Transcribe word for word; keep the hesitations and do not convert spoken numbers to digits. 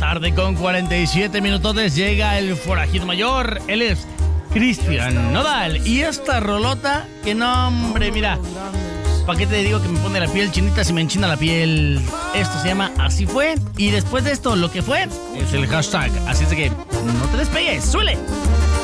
tarde con cuarenta y siete minutos llega el forajido mayor. Él es Cristian Nodal. Y esta rolota, que no, hombre, mira, ¿para qué te digo que me pone la piel chinita si me enchina la piel? Esto se llama Así Fue. Y después de esto, lo que fue es el hashtag. Así es de que no te despegues, ¡súbele!